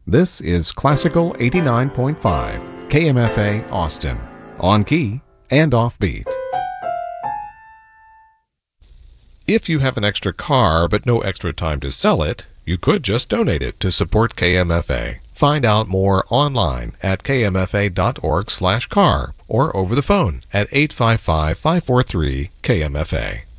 This is Classical 89.5 KMFA Austin, on key and offbeat. If you have an extra car but no extra time to sell it, you could just donate it to support KMFA. Find out more online at kmfa.org/car or over the phone at 855-543-KMFA.